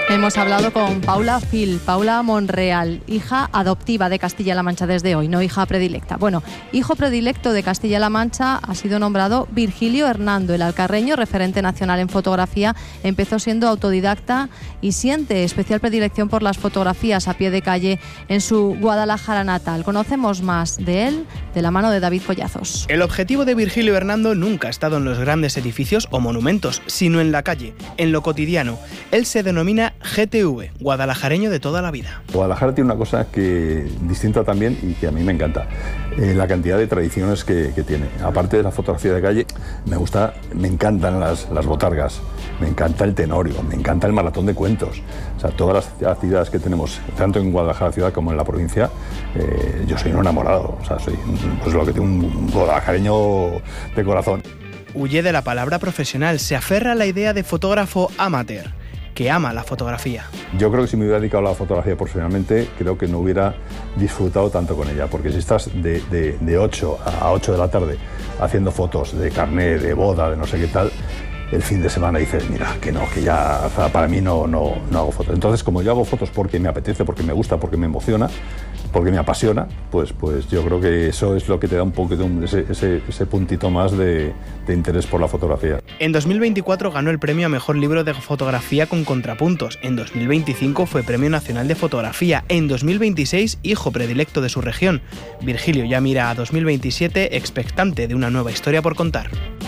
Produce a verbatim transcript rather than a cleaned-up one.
Hemos hablado con Paula Fil, Paula Monreal, hija adoptiva de Castilla-La Mancha desde hoy, no hija predilecta. Bueno, hijo predilecto de Castilla-La Mancha ha sido nombrado Virgilio Hernando. El alcarreño, referente nacional en fotografía, empezó siendo autodidacta y siente especial predilección por las fotografías a pie de calle en su Guadalajara natal. Conocemos más de él de la mano de David Collazos. El objetivo de Virgilio Hernando nunca ha estado en los grandes edificios o monumentos, sino en la calle, en lo cotidiano. Él se denomina G T V, guadalajareño de toda la vida. Guadalajara tiene una cosa que distinta también y que a mí me encanta, eh, la cantidad de tradiciones que, que tiene. Aparte de la fotografía de calle, me gusta, me encantan las, las botargas, me encanta el tenorio, me encanta el maratón de cuentos. O sea, todas las actividades que tenemos, tanto en Guadalajara ciudad como en la provincia, eh, yo soy un enamorado, o sea, soy pues lo que tengo, un guadalajareño de corazón. Huye de la palabra profesional, se aferra a la idea de fotógrafo amateur, que ama la fotografía. Yo creo que si me hubiera dedicado a la fotografía profesionalmente, creo que no hubiera disfrutado tanto con ella, porque si estás de, de, de ocho a ocho de la tarde haciendo fotos de carné, de boda, de no sé qué tal, el fin de semana dices, mira, que no, que ya, o sea, para mí no, no, no hago fotos. Entonces, como yo hago fotos porque me apetece, porque me gusta, porque me emociona, porque me apasiona, pues, pues yo creo que eso es lo que te da un poquito ese, ese, ese puntito más de, de interés por la fotografía. En dos mil veinticuatro ganó el premio a Mejor Libro de Fotografía con Contrapuntos. En dos mil veinticinco fue Premio Nacional de Fotografía. En dos mil veintiséis, hijo predilecto de su región. Virgilio ya mira a dos mil veintisiete expectante de una nueva historia por contar.